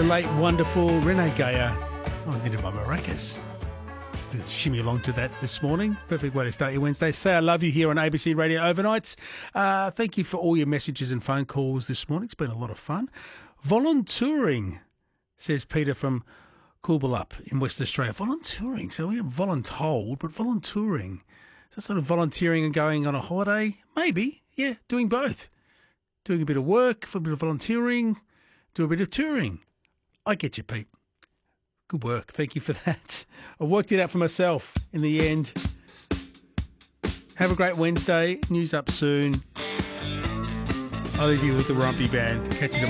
the late, wonderful Renee Gayer. Oh, I needed my maracas. Just to shimmy along to that this morning. Perfect way to start your Wednesday. Say I love you here on ABC Radio Overnights. Thank you for all your messages and phone calls this morning. It's been a lot of fun. Volunteering, says Peter from Coolbalup in West Australia. Volunteering. So we have voluntold, but volunteering. Is that sort of volunteering and going on a holiday? Maybe. Yeah, doing both. Doing a bit of work, a bit of volunteering, do a bit of touring. I get you, Pete. Good work. Thank you for that. I worked it out for myself in the end. Have a great Wednesday. News up soon. I'll leave you with the Rumpy Band. Catch you tomorrow.